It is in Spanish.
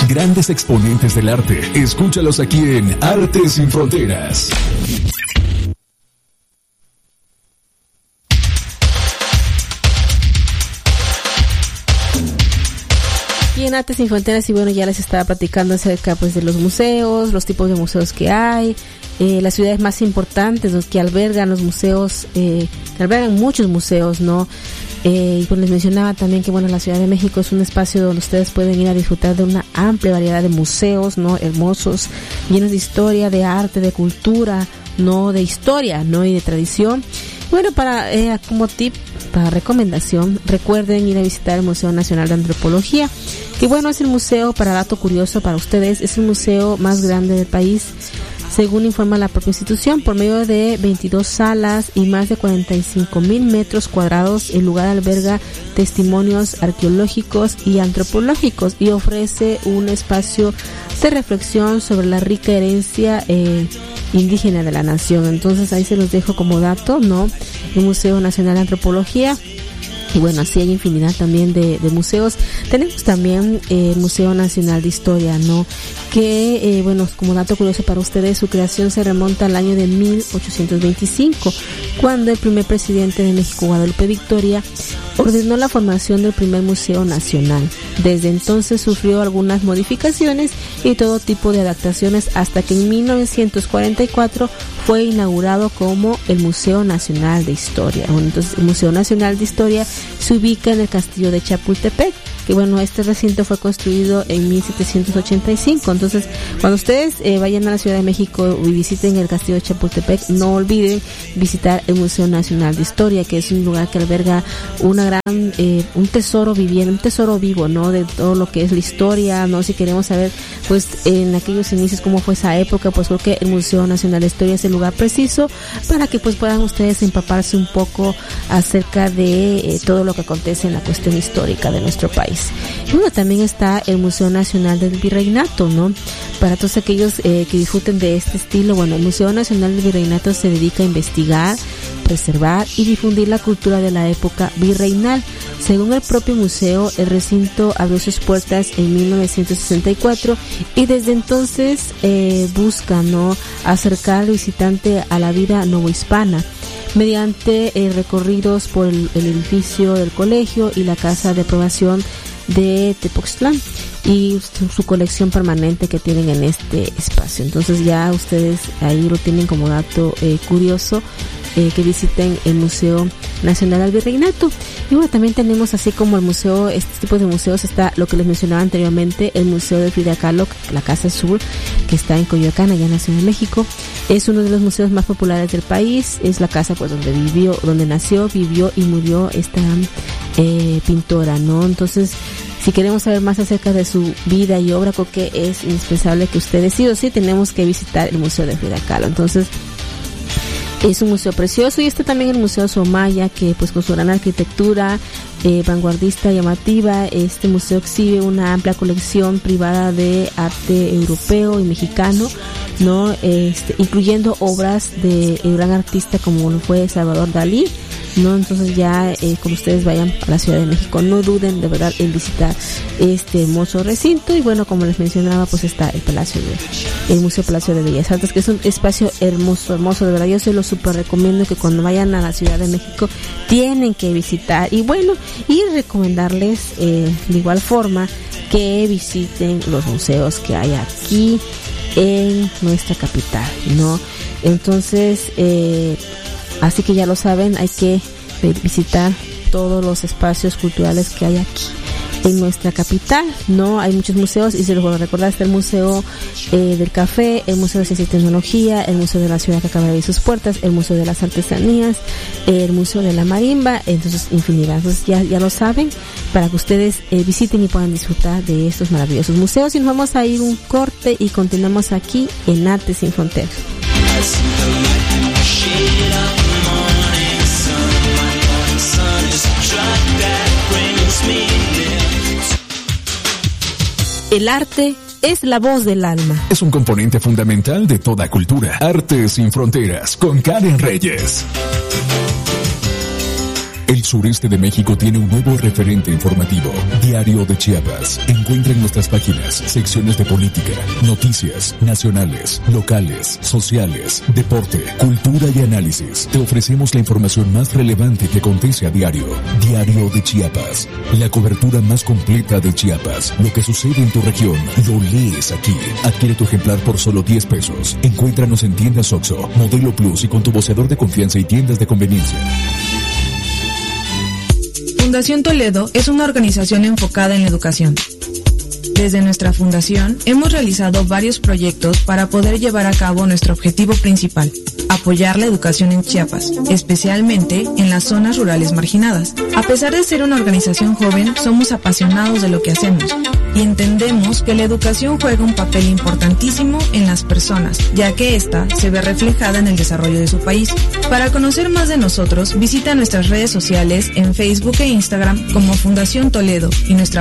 Grandes exponentes del arte. Escúchalos aquí en Arte Sin Fronteras. Y en Arte Sin Fronteras, y bueno, ya les estaba platicando acerca pues de los museos, los tipos de museos que hay, las ciudades más importantes, los que albergan los museos, que albergan muchos museos, ¿no? Y pues les mencionaba también que bueno, la Ciudad de México es un espacio donde ustedes pueden ir a disfrutar de una amplia variedad de museos, ¿no? Hermosos, llenos de historia, de arte, de cultura, ¿no? De historia, ¿no? Y de tradición. Bueno, como tip, para recomendación, recuerden ir a visitar el Museo Nacional de Antropología, que bueno, es el museo, para dato curioso para ustedes, es el museo más grande del país, según informa la propia institución. Por medio de 22 salas y más de 45,000 metros cuadrados, el lugar alberga testimonios arqueológicos y antropológicos y ofrece un espacio de reflexión sobre la rica herencia indígena de la nación. Entonces ahí se los dejo como dato, ¿no? El Museo Nacional de Antropología. Y bueno, así hay infinidad también de museos. Tenemos también el Museo Nacional de Historia, ¿no? Que, bueno, como dato curioso para ustedes, su creación se remonta al año de 1825, cuando el primer presidente de México, Guadalupe Victoria, ordenó la formación del primer Museo Nacional. Desde entonces sufrió algunas modificaciones y todo tipo de adaptaciones hasta que en 1944 fue inaugurado como el Museo Nacional de Historia. Bueno, entonces el Museo Nacional de Historia se ubica en el Castillo de Chapultepec, que bueno, este recinto fue construido en 1785. Entonces, cuando ustedes vayan a la Ciudad de México y visiten el Castillo de Chapultepec, no olviden visitar el Museo Nacional de Historia, que es un lugar que alberga un tesoro viviente, un tesoro vivo, ¿no? De todo lo que es la historia, ¿no? Si queremos saber, pues, en aquellos inicios cómo fue esa época, pues creo que el Museo Nacional de Historia es el lugar preciso para que pues puedan ustedes empaparse un poco acerca de todo lo que acontece en la cuestión histórica de nuestro país. Y bueno, también está el Museo Nacional del Virreinato, ¿no? Para todos aquellos que disfruten de este estilo, bueno, el Museo Nacional del Virreinato se dedica a investigar, preservar y difundir la cultura de la época virreinal. Según el propio museo, el recinto abrió sus puertas en 1964 y desde entonces busca, ¿no?, acercar al visitante a la vida novohispana mediante recorridos por el edificio del colegio y la casa de aprobación de Tepoztlán y su colección permanente que tienen en este espacio. Entonces ya ustedes ahí lo tienen como dato curioso, que visiten el Museo Nacional del Virreinato. Y bueno, también tenemos, así como el museo, este tipo de museos, está lo que les mencionaba anteriormente, el Museo de Frida Kahlo, la Casa Azul, que está en Coyoacán, allá en la Ciudad de México. Es uno de los museos más populares del país, es la casa pues donde nació, vivió y murió esta pintora, ¿no? Entonces, si queremos saber más acerca de su vida y obra, creo que es indispensable que ustedes sí o sí tenemos que visitar el Museo de Frida Kahlo. Entonces, es un museo precioso. Y está también el Museo Soumaya, que pues con su gran arquitectura vanguardista, llamativa, este museo exhibe una amplia colección privada de arte europeo y mexicano, ¿no? Incluyendo obras de el gran artista como lo fue Salvador Dalí, ¿no? Entonces ya cuando ustedes vayan a la Ciudad de México, no duden de verdad en visitar este hermoso recinto. Y bueno, como les mencionaba, pues está el Museo Palacio de Bellas Artes, que es un espacio hermoso, de verdad. Yo se lo súper recomiendo, que cuando vayan a la Ciudad de México tienen que visitar. Y bueno, y recomendarles de igual forma que visiten los museos que hay aquí en nuestra capital, ¿no? Entonces, así que ya lo saben, hay que visitar todos los espacios culturales que hay aquí en nuestra capital, ¿no? Hay muchos museos y se los voy a recordar. Está el Museo del Café, el Museo de Ciencia y Tecnología, el Museo de la Ciudad que acaba de abrir sus puertas, el Museo de las Artesanías, el Museo de la Marimba, entonces infinidad. Entonces ya lo saben, para que ustedes visiten y puedan disfrutar de estos maravillosos museos. Y nos vamos a ir un corte y continuamos aquí en Arte Sin Fronteras. El arte es la voz del alma. Es un componente fundamental de toda cultura. Arte Sin Fronteras con Karen Reyes. El sureste de México tiene un nuevo referente informativo, Diario de Chiapas. Encuentra en nuestras páginas secciones de política, noticias nacionales, locales, sociales, deporte, cultura y análisis. Te ofrecemos la información más relevante que acontece a diario. Diario de Chiapas, la cobertura más completa de Chiapas. Lo que sucede en tu región, lo lees aquí. Adquiere tu ejemplar por solo 10 pesos. Encuéntranos en tiendas OXXO, Modelo Plus y con tu voceador de confianza y tiendas de conveniencia. Fundación Toledo es una organización enfocada en la educación. Desde nuestra fundación hemos realizado varios proyectos para poder llevar a cabo nuestro objetivo principal, apoyar la educación en Chiapas, especialmente en las zonas rurales marginadas. A pesar de ser una organización joven, somos apasionados de lo que hacemos y entendemos que la educación juega un papel importantísimo en las personas, ya que ésta se ve reflejada en el desarrollo de su país. Para conocer más de nosotros, visita nuestras redes sociales en Facebook e Instagram como Fundación Toledo y nuestra